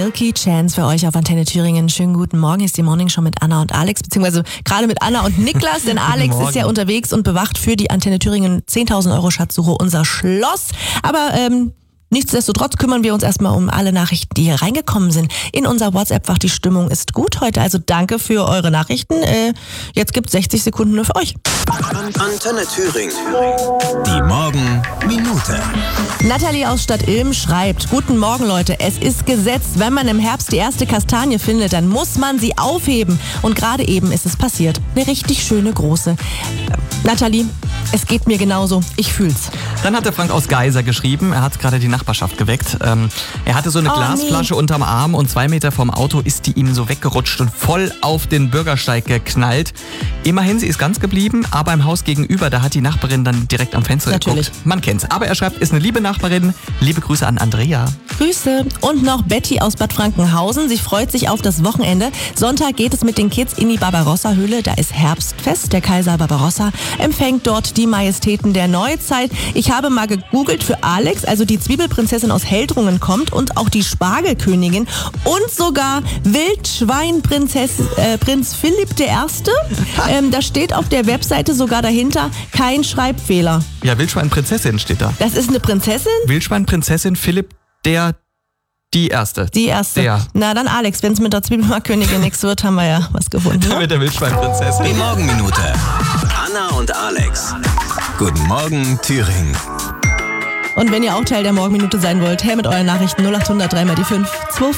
Milky Chance für euch auf Antenne Thüringen. Schönen guten Morgen, hier ist die Morning Show mit Anna und Alex, beziehungsweise gerade mit Anna und Niklas, denn Alex ist ja unterwegs und bewacht für die Antenne Thüringen 10.000 Euro Schatzsuche unser Schloss. Aber nichtsdestotrotz kümmern wir uns erstmal um alle Nachrichten, die hier reingekommen sind. In unser WhatsApp-Fach, die Stimmung ist gut heute, also danke für eure Nachrichten. Jetzt gibt es 60 Sekunden nur für euch. Antenne Thüringen. Die Morgenminute. Nathalie aus Stadt Ilm schreibt: Guten Morgen, Leute. Es ist Gesetz, wenn man im Herbst die erste Kastanie findet, dann muss man sie aufheben. Und gerade eben ist es passiert. Eine richtig schöne große. Nathalie, es geht mir genauso. Ich fühl's. Dann hat der Frank aus Geiser geschrieben, er hat gerade die Nachbarschaft geweckt. Er hatte so eine Glasflasche unterm Arm und 2 Meter vom Auto ist die ihm so weggerutscht und voll auf den Bürgersteig geknallt. Immerhin, sie ist ganz geblieben, aber im Haus gegenüber, da hat die Nachbarin dann direkt am Fenster geguckt. Man kennt's. Aber er schreibt, ist eine liebe Nachbarin. Liebe Grüße an Andrea. Grüße. Und noch Betty aus Bad Frankenhausen. Sie freut sich auf das Wochenende. Sonntag geht es mit den Kids in die Barbarossa-Höhle. Da ist Herbstfest. Der Kaiser Barbarossa empfängt dort die Majestäten der Neuzeit. Ich habe mal gegoogelt für Alex. Also die Zwiebelprinzessin aus Heldrungen kommt und auch die Spargelkönigin und sogar Wildschweinprinz Philipp I. Da steht auf der Webseite sogar dahinter kein Schreibfehler. Ja, Wildschweinprinzessin steht da. Das ist eine Prinzessin? Wildschweinprinzessin Philipp die Erste. Die Erste. Der. Na dann Alex, wenn es mit der Zwiebelmarkkönigin nichts wird, haben wir ja was gefunden. Da mit der Wildschweinprinzessin. Die Morgenminute. Anna und Alex. Guten Morgen, Thüringen. Und wenn ihr auch Teil der Morgenminute sein wollt, her mit euren Nachrichten 0800 3 mal die 5 25.